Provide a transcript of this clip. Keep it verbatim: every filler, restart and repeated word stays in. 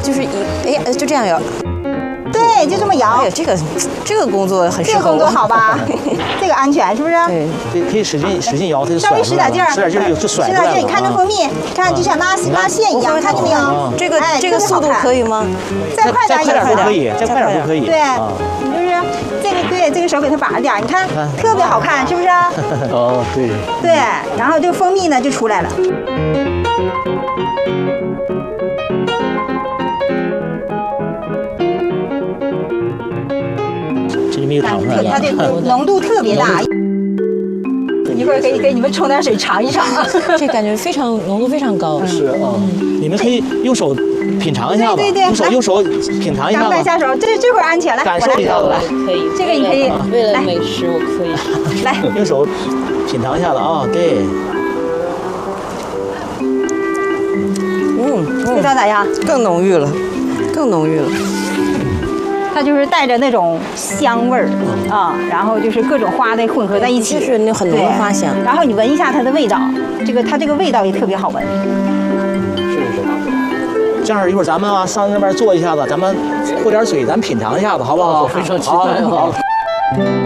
就是一哎就这样摇。 对，就这么摇。 哎呀，这个这个工作很适合我。 这个工作好吧？这个安全是不是？ 对， 对，可以使劲使劲摇，它就稍微使点劲儿， 使点劲儿就甩使点劲儿，你看这蜂蜜，看就像拉拉线一样，看见没有？ 这个这个速度可以吗？ 再快点也可以，再快点都可以。 对，你就是这个对这个手给它把着点，你看特别好看，是不是？ 哦，对。 对，然后这个蜂蜜呢就出来了。 没有糖出来， 它这浓度特别大。一会儿可以给你们冲点水尝一尝， 这感觉非常浓度非常高。 是啊，你们可以用手品尝一下吧， 对对对， 用手用手品尝一下吧。 赶快下手，这这会儿安全来， 感受一下子来。 可以， 这个你可以。 为了美食，我可以。 来， 用手品尝一下子啊，对。 嗯，味道咋样？ 更浓郁了，更浓郁了。 它就是带着那种香味儿啊，然后就是各种花的混合在一起， 就是那很浓的花香。 然后你闻一下它的味道，这个它这个味道也特别好闻。 是是。这样一会儿咱们啊上那边坐一下子，咱们喝点水，咱品尝一下子，好不好？ 非常期待啊。